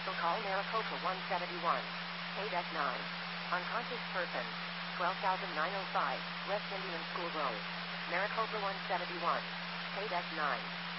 Special call Maricopa 171. KDEC 9. Unconscious person. 12,905 West Indian School Road. Maricopa 171. KDEC 9.